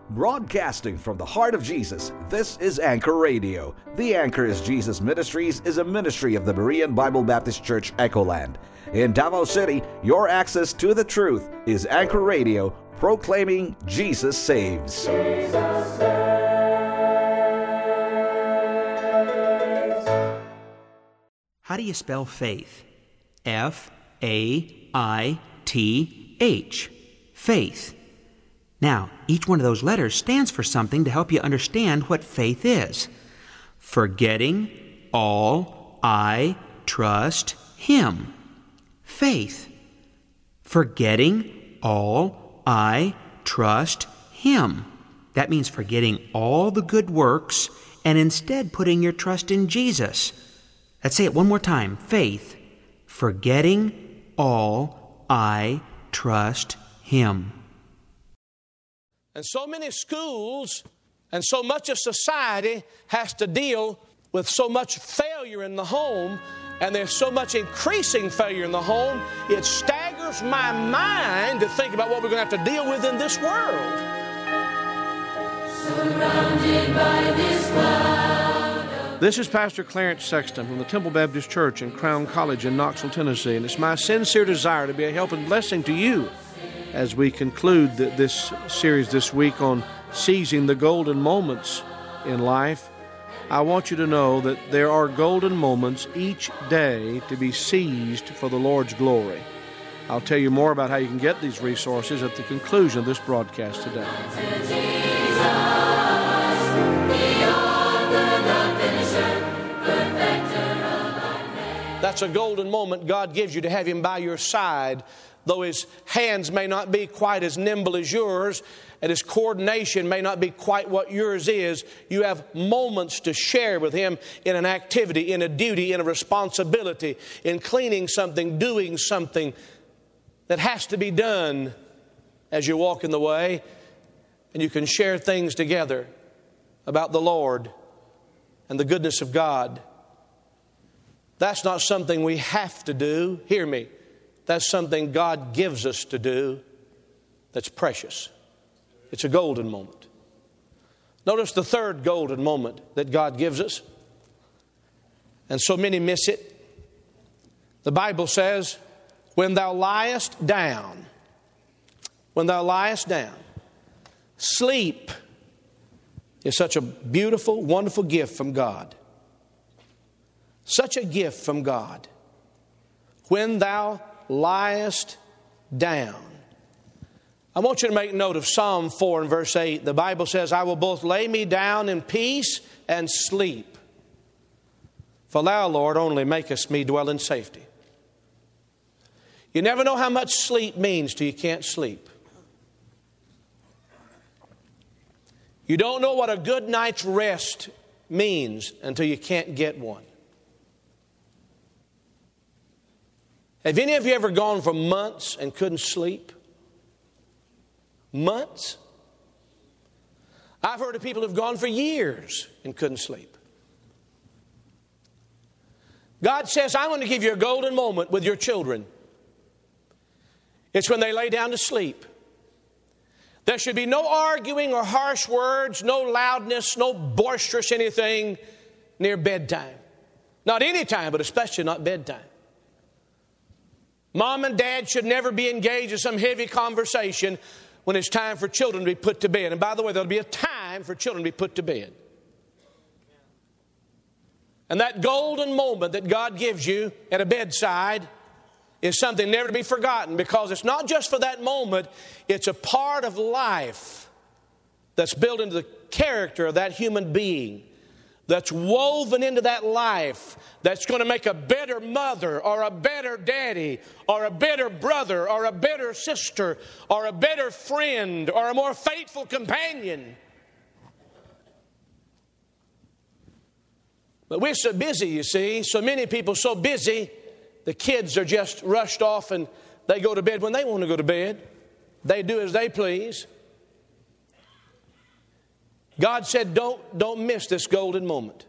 Broadcasting from the heart of Jesus, this is Anchor Radio. The Anchor is Jesus Ministries is a ministry of the Berean Bible Baptist Church, Echoland. In Davao City, your access to the truth is Anchor Radio, proclaiming Jesus saves. Jesus saves. How do you spell faith? F-A-I-T-H. Faith. Now, each one of those letters stands for something to help you understand what faith is. Forgetting all I trust Him. Faith. Forgetting all I trust Him. That means forgetting all the good works and instead putting your trust in Jesus. Let's say it one more time. Faith. Forgetting all I trust Him. And so many schools and so much of society has to deal with so much failure in the home, and there's so much increasing failure in the home, it staggers my mind to think about what we're going to have to deal with in this world. Surrounded by this cloud. This is Pastor Clarence Sexton from the Temple Baptist Church in Crown College in Knoxville, Tennessee, and it's my sincere desire to be a help and blessing to you as we conclude this series this week on seizing the golden moments in life. I want you to know that there are golden moments each day to be seized for the Lord's glory. I'll tell you more about how you can get these resources at the conclusion of this broadcast today. That's a golden moment God gives you to have Him by your side. Though His hands may not be quite as nimble as yours, and His coordination may not be quite what yours is, you have moments to share with Him in an activity, in a duty, in a responsibility, in cleaning something, doing something that has to be done as you walk in the way. And you can share things together about the Lord and the goodness of God. That's not something we have to do. Hear me. That's something God gives us to do that's precious. It's a golden moment. Notice the third golden moment that God gives us. And so many miss it. The Bible says, when thou liest down, sleep is such a beautiful, wonderful gift from God. Such a gift from God. When thou liest down. I want you to make note of Psalm 4 and verse 8. The Bible says, I will both lay me down in peace and sleep. For thou, Lord, only makest me dwell in safety. You never know how much sleep means till you can't sleep. You don't know what a good night's rest means until you can't get one. Have any of you ever gone for months and couldn't sleep? Months? I've heard of people who've gone for years and couldn't sleep. God says, I'm going to give you a golden moment with your children. It's when they lay down to sleep. There should be no arguing or harsh words, no loudness, no boisterous anything near bedtime. Not any time, but especially not bedtime. Mom and Dad should never be engaged in some heavy conversation when it's time for children to be put to bed. And by the way, there'll be a time for children to be put to bed. And that golden moment that God gives you at a bedside is something never to be forgotten, because it's not just for that moment, it's a part of life that's built into the character of that human being, that's woven into that life, that's going to make a better mother or a better daddy or a better brother or a better sister or a better friend or a more faithful companion. But we're so busy, you see, so many people so busy, the kids are just rushed off and they go to bed when they want to go to bed. They do as they please. God said, don't miss this golden moment.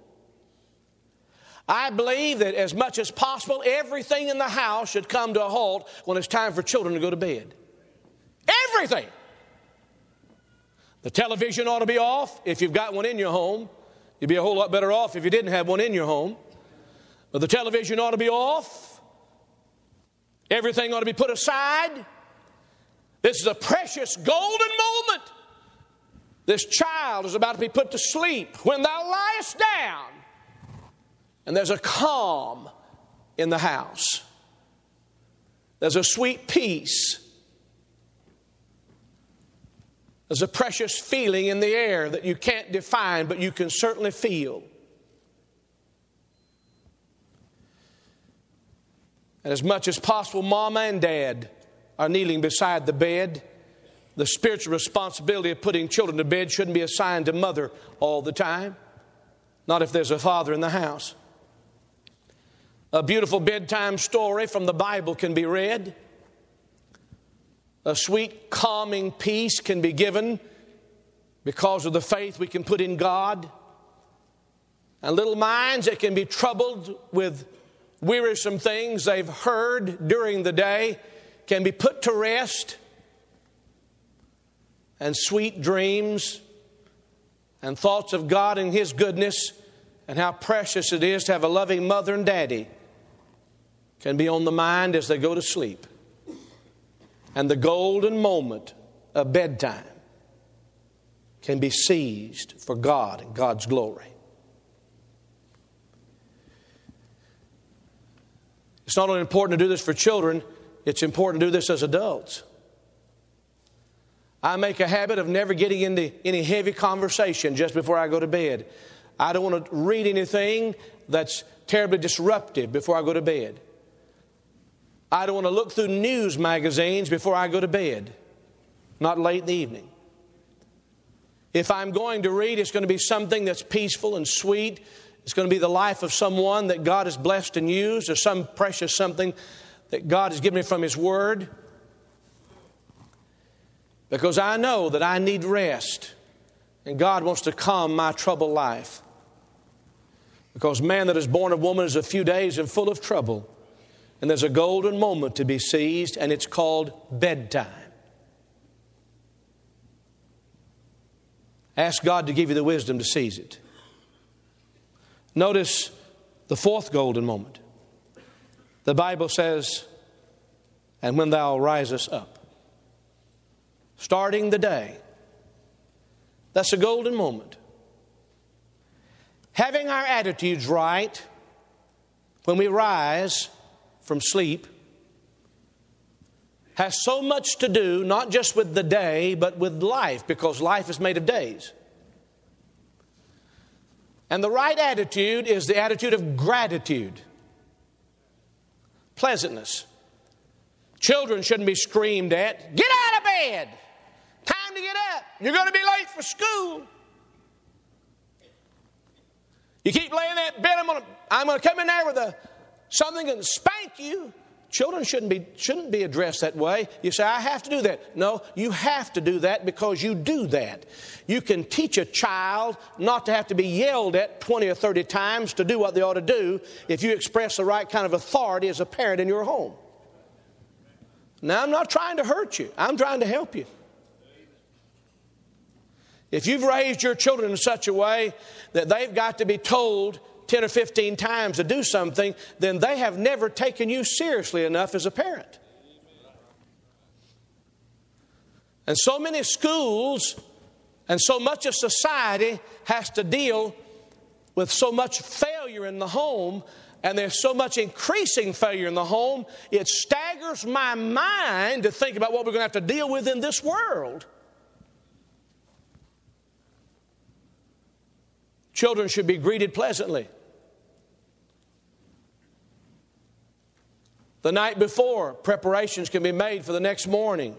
I believe that as much as possible, everything in the house should come to a halt when it's time for children to go to bed. Everything. The television ought to be off if you've got one in your home. You'd be a whole lot better off if you didn't have one in your home. But the television ought to be off. Everything ought to be put aside. This is a precious golden moment. This child is about to be put to sleep when thou liest down. And there's a calm in the house. There's a sweet peace. There's a precious feeling in the air that you can't define, but you can certainly feel. And as much as possible, Mama and Dad are kneeling beside the bed. The spiritual responsibility of putting children to bed shouldn't be assigned to mother all the time. Not if there's a father in the house. A beautiful bedtime story from the Bible can be read. A sweet, calming peace can be given because of the faith we can put in God. And little minds that can be troubled with wearisome things they've heard during the day can be put to rest. And sweet dreams and thoughts of God and His goodness and how precious it is to have a loving mother and daddy can be on the mind as they go to sleep. And the golden moment of bedtime can be seized for God and God's glory. It's not only important to do this for children, it's important to do this as adults. I make a habit of never getting into any heavy conversation just before I go to bed. I don't want to read anything that's terribly disruptive before I go to bed. I don't want to look through news magazines before I go to bed, not late in the evening. If I'm going to read, it's going to be something that's peaceful and sweet. It's going to be the life of someone that God has blessed and used, or some precious something that God has given me from His Word. Because I know that I need rest, and God wants to calm my troubled life. Because man that is born of woman is a few days and full of trouble. And there's a golden moment to be seized, and it's called bedtime. Ask God to give you the wisdom to seize it. Notice the fourth golden moment. The Bible says, and when thou risest up. Starting the day. That's a golden moment. Having our attitudes right when we rise from sleep has so much to do, not just with the day, but with life, because life is made of days. And the right attitude is the attitude of gratitude, pleasantness. Children shouldn't be screamed at. Get out of bed! Time to get up. You're going to be late for school. You keep laying in that bed, I'm going to come in there with something and spank you. Children shouldn't be addressed that way. You say, I have to do that. No, you have to do that because you do that. You can teach a child not to have to be yelled at 20 or 30 times to do what they ought to do if you express the right kind of authority as a parent in your home. Now, I'm not trying to hurt you. I'm trying to help you. If you've raised your children in such a way that they've got to be told 10 or 15 times to do something, then they have never taken you seriously enough as a parent. And so many schools and so much of society has to deal with so much failure in the home, and there's so much increasing failure in the home, it staggers my mind to think about what we're going to have to deal with in this world. Children should be greeted pleasantly. The night before, preparations can be made for the next morning.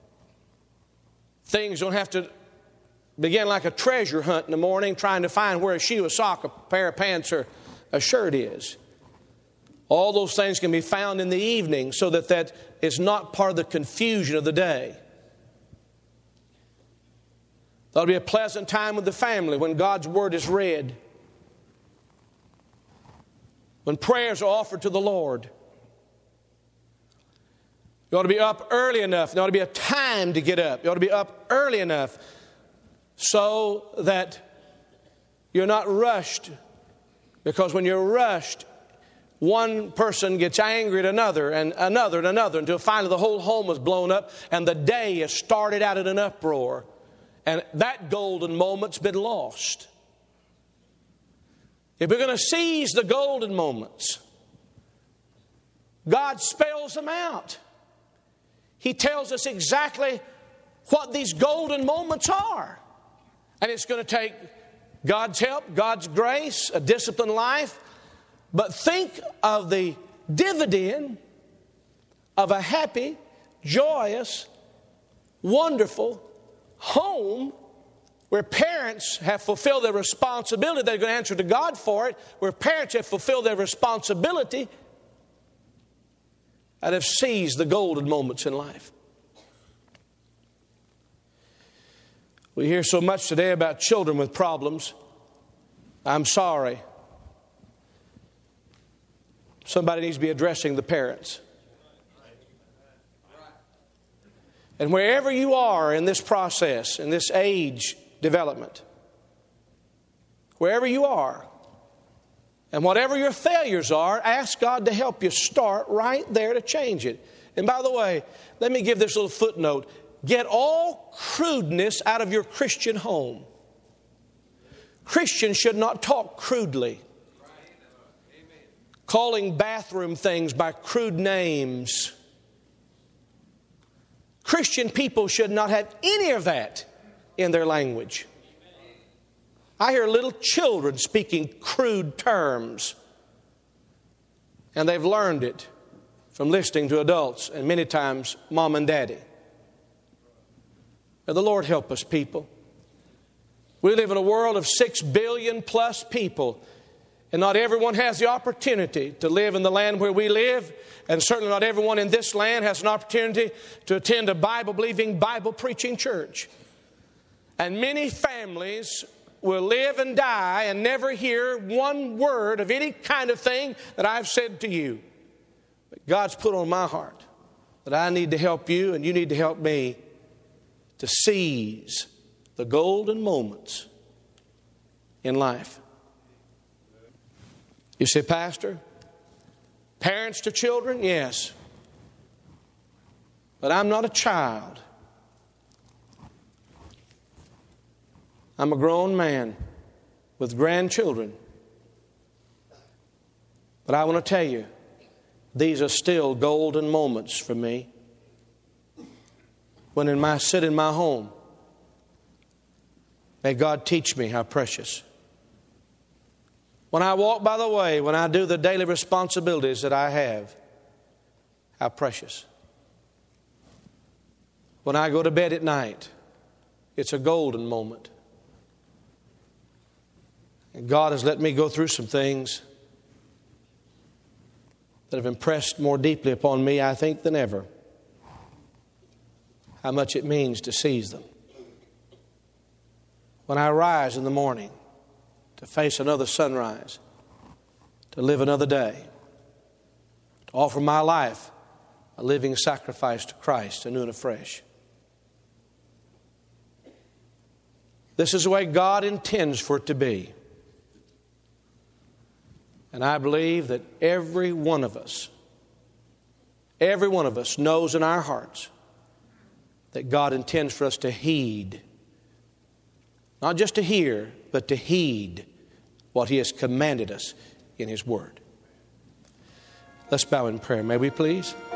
Things don't have to begin like a treasure hunt in the morning, trying to find where a shoe, a sock, a pair of pants, or a shirt is. All those things can be found in the evening so that is not part of the confusion of the day. There'll be a pleasant time with the family when God's Word is read, when prayers are offered to the Lord. You ought to be up early enough. There ought to be a time to get up. You ought to be up early enough so that you're not rushed. Because when you're rushed, one person gets angry at another and another and another until finally the whole home is blown up and the day is started out in an uproar. And that golden moment's been lost. If we're going to seize the golden moments, God spells them out. He tells us exactly what these golden moments are. And it's going to take God's help, God's grace, a disciplined life. But think of the dividend of a happy, joyous, wonderful home where parents have fulfilled their responsibility. They're going to answer to God for it. Where parents have fulfilled their responsibility and have seized the golden moments in life. We hear so much today about children with problems. I'm sorry. Somebody needs to be addressing the parents. And wherever you are in this process, in this age development, wherever you are, and whatever your failures are, ask God to help you start right there to change it. And by the way, let me give this little footnote. Get all crudeness out of your Christian home. Christians should not talk crudely. Calling bathroom things by crude names. Christian people should not have any of that in their language. I hear little children speaking crude terms. And they've learned it from listening to adults and many times mom and daddy. May the Lord help us, people. We live in a world of 6 billion plus people. And not everyone has the opportunity to live in the land where we live. And certainly not everyone in this land has an opportunity to attend a Bible-believing, Bible-preaching church. And many families will live and die and never hear one word of any kind of thing that I've said to you. But God's put on my heart that I need to help you and you need to help me to seize the golden moments in life. You say, Pastor, parents to children? Yes. But I'm not a child. I'm a grown man with grandchildren. But I want to tell you, these are still golden moments for me. When I sit in my home, may God teach me how precious. When I walk by the way, when I do the daily responsibilities that I have, how precious. When I go to bed at night, it's a golden moment. And God has let me go through some things that have impressed more deeply upon me, I think, than ever. How much it means to seize them. When I rise in the morning to face another sunrise, to live another day, to offer my life a living sacrifice to Christ anew and afresh. This is the way God intends for it to be. And I believe that every one of us knows in our hearts that God intends for us to heed. Not just to hear, but to heed what He has commanded us in His Word. Let's bow in prayer, may we please?